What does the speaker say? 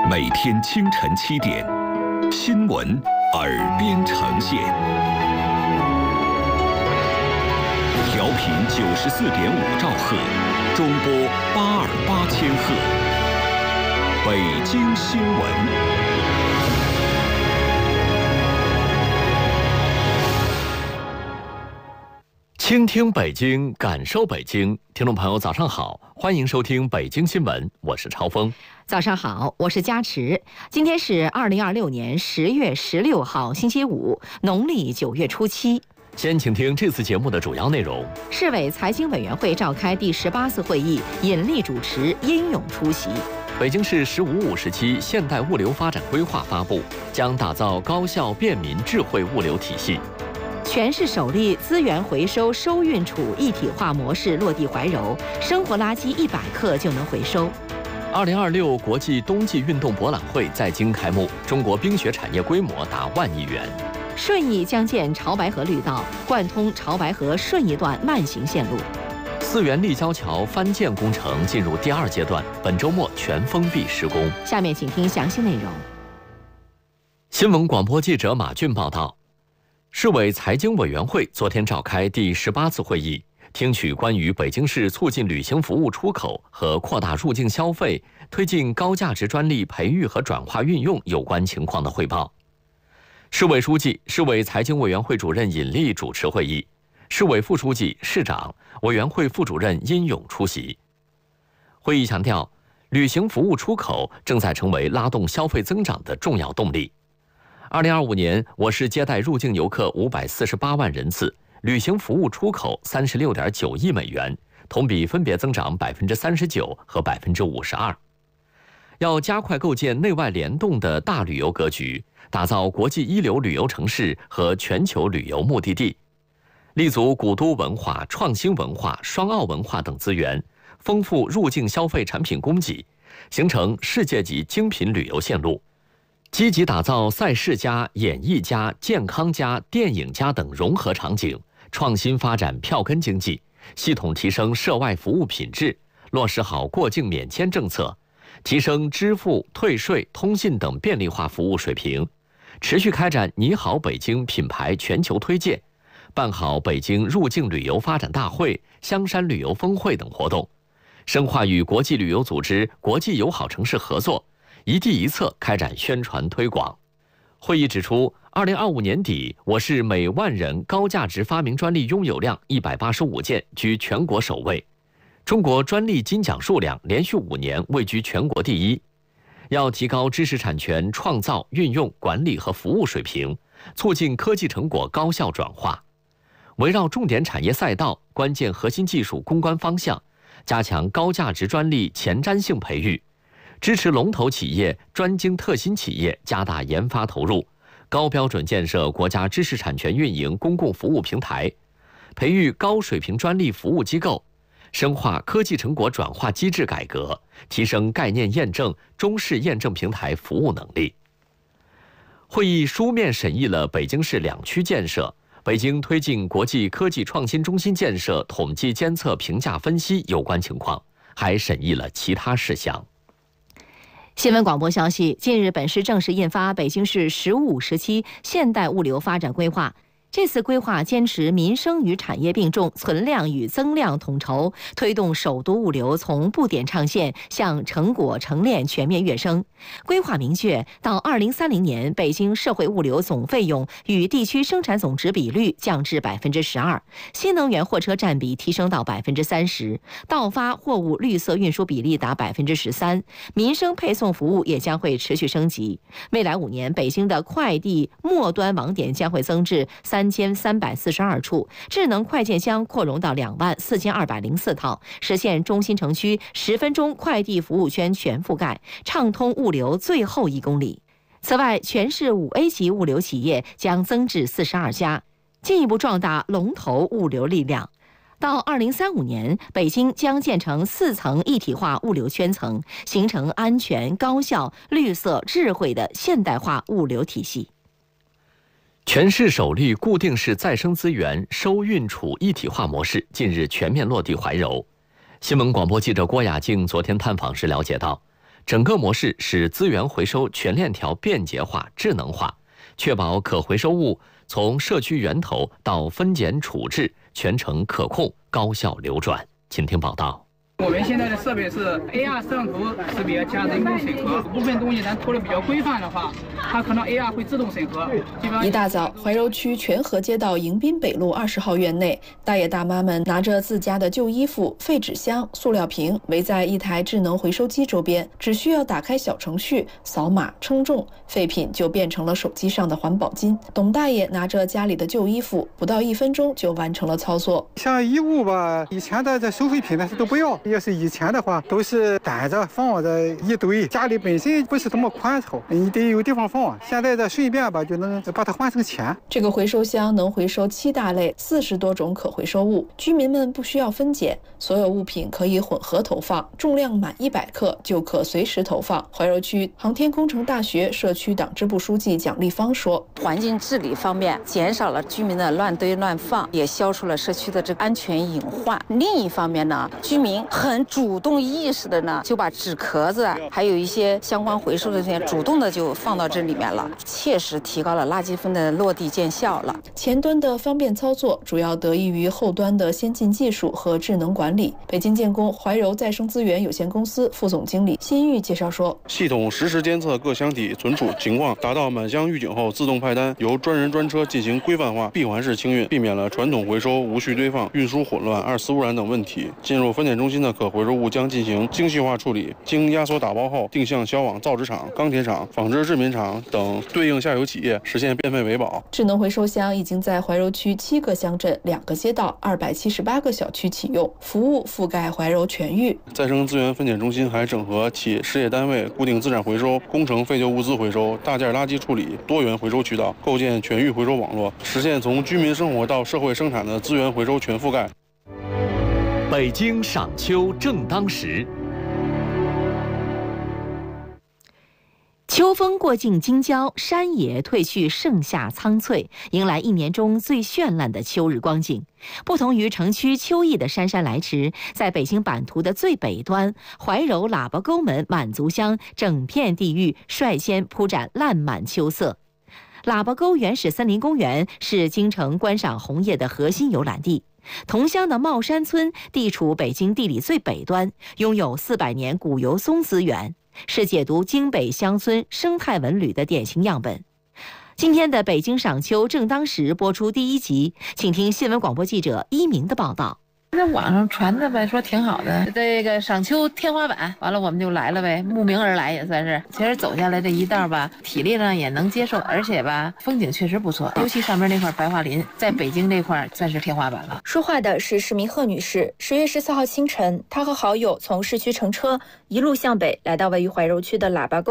每天清晨7点，新闻耳边呈现。调频94.5兆赫，中波828千赫。北京新闻。 倾听北京，感受北京。听众朋友，早上好，欢迎收听北京新闻，我是超峰。 早上好，我是佳池。今天是2026年10月16号，星期五，农历9月初7。 先请听这次节目的主要内容。 市委财经委员会召开第18次会议，尹力主持，殷勇出席。 北京市“十五五”时期现代物流发展规划发布，将打造高效便民智慧物流体系。 全市首例资源回收收运储一体化模式落地怀柔，生活垃圾100克就能回收。 2026国际冬季运动博览会在京开幕，中国冰雪产业规模达1万亿元。 顺义将建潮白河绿道，贯通潮白河顺义段慢行线路。 泗源立交桥翻建工程进入第2阶段，本周末全封闭施工。 下面请听详细内容。 新闻广播记者马俊报道。市委财经委员会昨天召开第18次会议，听取关于北京市促进旅行服务出口和扩大入境消费、推进高价值专利培育和转化运用有关情况的汇报。市委书记、市委财经委员会主任尹力主持会议，市委副书记、市长、委员会副主任殷勇出席。会议强调，旅行服务出口正在成为拉动消费增长的重要动力。2025年，我市接待入境游客548万人次，旅行服务出口36.9亿美元，同比分别增长39%和52%。要加快构建内外联动的大旅游格局，打造国际一流旅游城市和全球旅游目的地，立足古都文化、创新文化、双奥文化等资源，丰富入境消费产品供给，形成世界级精品旅游线路。积极打造赛事家、演艺家、健康家、电影家等融合场景，创新发展票根经济，系统提升涉外服务品质，落实好过境免签政策，提升支付、退税、通信等便利化服务水平，持续开展你好北京品牌全球推介，办好北京入境旅游发展大会、香山旅游峰会等活动，深化与国际旅游组织、国际友好城市合作，一地一策开展宣传推广。会议指出，2025年底，我市每万人高价值发明专利拥有量185件，居全国首位。中国专利金奖数量连续5年位居全国第一。要提高知识产权创造、运用、管理和服务水平，促进科技成果高效转化。围绕重点产业赛道、关键核心技术攻关方向，加强高价值专利前瞻性培育。支持龙头企业、专精特新企业加大研发投入，高标准建设国家知识产权运营公共服务平台，培育高水平专利服务机构，深化科技成果转化机制改革，提升概念验证、中式验证平台服务能力。会议书面审议了北京市2区建设、北京推进国际科技创新中心建设统计监测评价分析有关情况，还审议了其他事项。 新闻广播消息，近日本市正式印发北京市“十五五”时期现代物流发展规划。这次规划坚持民生与产业并重，存量与增量统筹，推动首都物流从布点唱线向成果成链全面跃升。规划明确，到2030年，北京社会物流总费用与地区生产总值比率降至12%，新能源货车占比提升到30%，到发货物绿色运输比例达13%，民生配送服务也将会持续升级。未来5年，北京的快递末端网点将会增至3342处，智能快件箱扩容到24204套，实现中心城区10分钟快递服务圈全覆盖，畅通物流最后1公里。此外，全市5A 级物流企业将增至42家，进一步壮大龙头物流力量。到2035年，北京将建成4层一体化物流圈层，形成安全、高效、绿色、智慧的现代化物流体系。 全市首例固定式再生资源收运储一体化模式近日全面落地怀柔。新闻广播记者郭雅静昨天探访时了解到， 整个模式使资源回收全链条便捷化、智能化，确保可回收物从社区源头到分拣处置全程可控、高效流转。请听报道。 我们现在的设备是 AR 摄像头识别加人工审核，部分东西咱拖得比较规范的话，它可能 AR 会自动审核。 一大早，怀柔区全河街道迎宾北路20号院内，大爷大妈们拿着自家的旧衣服、废纸箱、塑料瓶，围在一台智能回收机周边，只需要打开小程序，扫码称重，废品就变成了手机上的环保金。董大爷拿着家里的旧衣服，不到1分钟就完成了操作。 像衣物吧，以前的这收废品呢都不要。要是以前的话，都是担着放着一堆，家里本身不是这么宽敞，你得有地方放。现在这顺便吧就能把它换成钱。 这个回收箱能回收7大类40多种可回收物，居民们不需要分拣，所有物品可以混合投放，重量满100克就可随时投放。怀柔区航天工程大学社区党支部书记蒋立芳说：“ 环境治理方面减少了居民的乱堆乱放，也消除了社区的这个安全隐患。另一方面呢，居民很主动意识的呢，就把纸壳子还有一些相关回收的这些主动的就放到这里面了，切实提高了垃圾分的落地见效了。 前端的方便操作，主要得益于后端的先进技术和智能管理。北京建工怀柔再生资源有限公司副总经理辛玉介绍说， 系统实时监测各箱体存储情况，达到满箱预警后自动派单，由专人专车进行规范化闭环式清运，避免了传统回收无序堆放、运输混乱、2次污染等问题。进入分拣中心的可回收物将进行精细化处理，经压缩打包后定向销往造纸厂、钢铁厂、纺织制品厂等对应下游企业，实现变废为宝。 智能回收箱已经在怀柔区7个乡镇、2个街道、278个小区启用，服务覆盖怀柔全域。 再生资源分拣中心还整合企事业单位、固定资产回收、工程废旧物资回收、大件垃圾处理多元回收渠道，构建全域回收网络，实现从居民生活到社会生产的资源回收全覆盖。 北京赏秋正当时。 秋风过境京郊，山野褪去盛夏苍翠，迎来1年中最绚烂的秋日光景。不同于城区秋意的姗姗来迟，在北京版图的最北端，怀柔喇叭沟门满族乡整片地域率先铺展烂漫秋色。喇叭沟原始森林公园是京城观赏红叶的核心游览地。同乡的帽山村地处北京地理最北端，拥有400年古油松资源，是解读京北乡村生态文旅的典型样本。今天的北京赏秋正当时播出第1集，请听新闻广播记者一鸣的报道。 在网上传的呗，说挺好的，这个赏秋天花板，完了我们就来了呗，慕名而来也算是。其实走下来这一道吧，体力上也能接受，而且吧，风景确实不错，尤其上面那块白桦林，在北京这块算是天花板了。 说话的是施明鹤女士。10月14号清晨，她和好友从市区乘车一路向北，来到位于怀柔区的喇叭沟